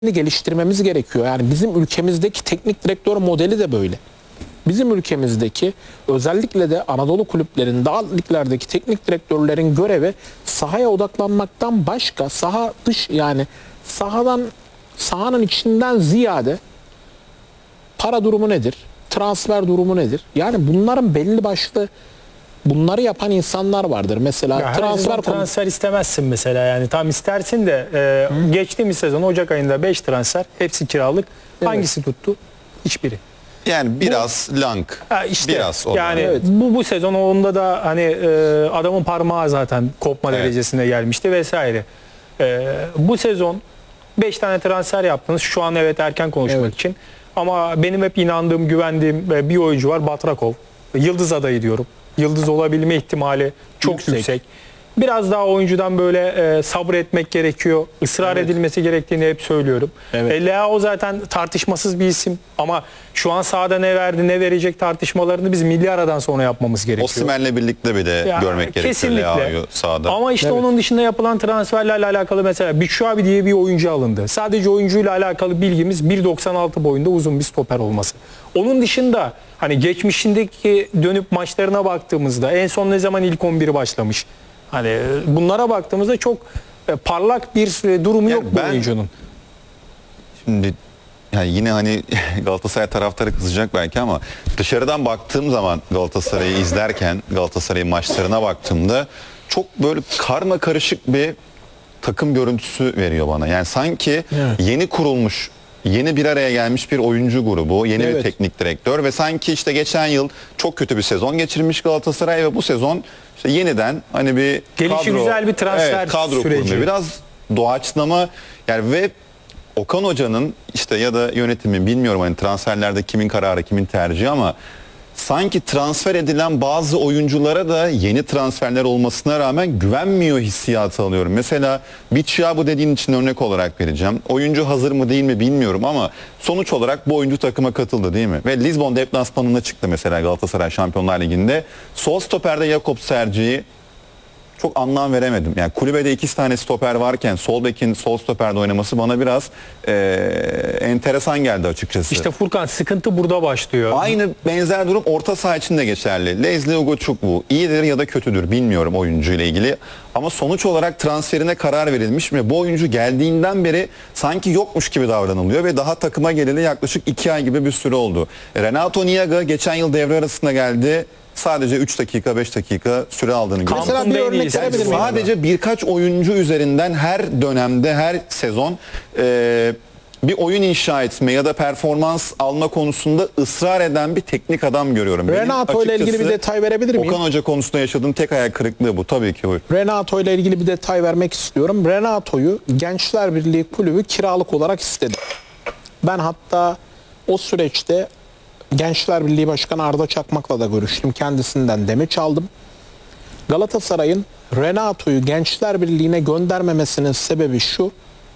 geliştirmemiz gerekiyor. Yani bizim ülkemizdeki teknik direktör modeli de böyle. Bizim ülkemizdeki özellikle de Anadolu kulüplerinin, daha liglerdeki teknik direktörlerin görevi sahaya odaklanmaktan başka saha dış, yani sahanın içinden ziyade para durumu nedir? Transfer durumu nedir? Yani bunların belli başlı, bunları yapan insanlar vardır. Mesela ya transfer istemezsin mesela, yani tam istersin de geçtiğimiz sezon Ocak ayında 5 transfer, hepsi kiralık. Evet. Hangisi tuttu? Hiçbiri. Yani biraz lang. İşte biraz yani evet. bu sezon onda da hani adamın parmağı zaten kopma derecesine gelmişti vesaire. Bu sezon 5 tane transfer yaptınız. Şu an evet erken konuşmak için. Ama benim hep inandığım, güvendiğim bir oyuncu var, Batrakov. Yıldız adayı diyorum. Yıldız olabilme ihtimali çok yüksek. Biraz daha oyuncudan böyle sabretmek gerekiyor. Israr edilmesi gerektiğini hep söylüyorum. Evet. Leao zaten tartışmasız bir isim ama şu an sahada ne verdi, ne verecek tartışmalarını biz milli aradan sonra yapmamız gerekiyor. Osimhen'le birlikte bir de görmek gerekiyor Leao'yu sahada. Ama işte onun dışında yapılan transferlerle alakalı mesela Batshuayi diye bir oyuncu alındı. Sadece oyuncuyla alakalı bilgimiz 1.96 boyunda uzun bir stoper olması. Onun dışında hani geçmişindeki dönüp maçlarına baktığımızda en son ne zaman ilk 11 başlamış? Hani bunlara baktığımızda çok parlak bir durumu yok bu oyuncunun. Şimdi yani yine hani Galatasaray taraftarı kızacak belki ama dışarıdan baktığım zaman Galatasaray'ı izlerken, Galatasaray maçlarına baktığımda çok böyle karma karışık bir takım görüntüsü veriyor bana. Yani sanki yeni kurulmuş, yeni bir araya gelmiş bir oyuncu grubu, yeni bir teknik direktör ve sanki işte geçen yıl çok kötü bir sezon geçirmiş Galatasaray ve bu sezon işte yeniden hani bir güzel bir transfer kadro süreci. kurmuyor. Biraz doğaçlama yani ve Okan Hoca'nın işte ya da yönetimin, bilmiyorum hani transferlerde kimin kararı, kimin tercihi ama sanki transfer edilen bazı oyunculara da yeni transferler olmasına rağmen güvenmiyor hissiyatı alıyorum. Mesela Batshuayi bu dediğin için örnek olarak vereceğim. Oyuncu hazır mı değil mi bilmiyorum ama sonuç olarak bu oyuncu takıma katıldı değil mi? Ve Lizbon deplasmanına çıktı mesela Galatasaray Şampiyonlar Ligi'nde. Sol stoperde Jakobs tercihi çok anlam veremedim. Yani kulübede 2 tane stoper varken sol bekin sol stoperde oynaması bana biraz enteresan geldi açıkçası. İşte Furkan, sıkıntı burada başlıyor. Aynı benzer durum orta saha için de geçerli. Leslie Ugochukwu iyidir ya da kötüdür bilmiyorum oyuncuyla ilgili. Ama sonuç olarak transferine karar verilmiş ve bu oyuncu geldiğinden beri sanki yokmuş gibi davranılıyor ve daha takıma geleli yaklaşık 2 ay gibi bir süre oldu. Renato Niaga geçen yıl devre arasında geldi. Sadece 3 dakika 5 dakika süre aldığını görüyoruz. Mesela bir örnek verebilir miyim? Sadece birkaç oyuncu üzerinden her dönemde, her sezon bir oyun inşa etme ya da performans alma konusunda ısrar eden bir teknik adam görüyorum. Renato ile ilgili bir detay verebilir miyim? Okan Hoca konusunda yaşadığım tek hayal kırıklığı bu. Tabii ki buyur. Renato ile ilgili bir detay vermek istiyorum. Renato'yu Gençler Birliği kulübü kiralık olarak istedi. Ben hatta o süreçte Gençler Birliği Başkanı Arda Çakmak'la da görüştüm. Kendisinden demeç aldım. Galatasaray'ın Renato'yu Gençler Birliği'ne göndermemesinin sebebi şu: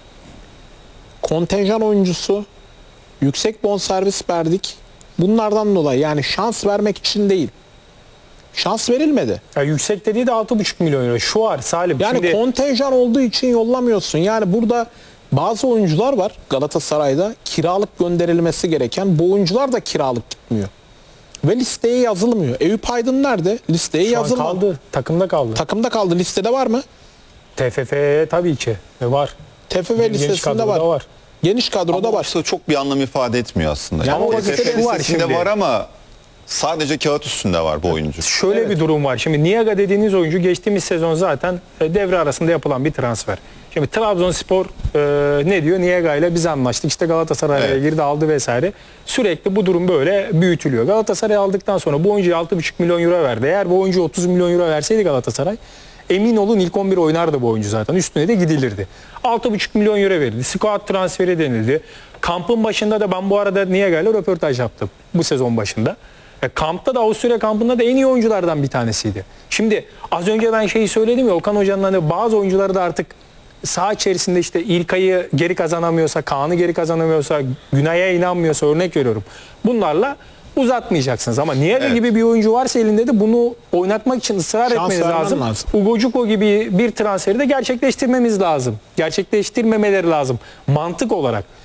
kontenjan oyuncusu, yüksek bonservis verdik. Bunlardan dolayı, yani şans vermek için değil. Şans verilmedi. Ya yüksek dediği de 6,5 milyon euro. Şu var Salim. Yani şimdi kontenjan olduğu için yollamıyorsun. Yani burada bazı oyuncular var Galatasaray'da kiralık gönderilmesi gereken. Bu oyuncular da kiralık gitmiyor. Ve listeye yazılmıyor. Eyüp Aydın nerede? Listeye yazılmadı. kaldı. Takımda kaldı. Takımda kaldı. Listede var mı? TFF tabii ki var. TFF listesinde var. Geniş kadroda ama var. işte çok bir anlam ifade etmiyor aslında. Yani ama o TFF listede var listesinde şimdi. var ama sadece kağıt üstünde var bu oyuncu. Şöyle bir durum var. Şimdi Niaga dediğiniz oyuncu geçtiğimiz sezon zaten devre arasında yapılan bir transfer. Şimdi Trabzonspor ne diyor? Niaga ile biz anlaştık. İşte Galatasaray'a girdi, aldı vesaire. Sürekli bu durum böyle büyütülüyor. Galatasaray aldıktan sonra bu oyuncuya 6,5 milyon euro verdi. Eğer bu oyuncu 30 milyon euro verseydi Galatasaray, emin olun ilk 11 oynardı bu oyuncu zaten. Üstüne de gidilirdi. 6,5 milyon euro verildi. Squad transferi denildi. Kampın başında da ben bu arada Niaga ile röportaj yaptım bu sezon başında. Kampta da, Avusturya kampında da en iyi oyunculardan bir tanesiydi. Şimdi az önce ben şeyi söyledim ya, Okan Hoca'nın hani bazı oyuncuları da artık saha içerisinde işte İlkay'ı geri kazanamıyorsa, Kaan'ı geri kazanamıyorsa, Günay'a inanmıyorsa, örnek veriyorum. Bunlarla uzatmayacaksınız. Ama Niyaga Evet. gibi bir oyuncu varsa elinde de bunu oynatmak için ısrar Şans etmeniz vermen lazım. lazım. Ugo Cuko gibi bir transferi de gerçekleştirmemiz lazım. Gerçekleştirmemeleri lazım. Mantık olarak.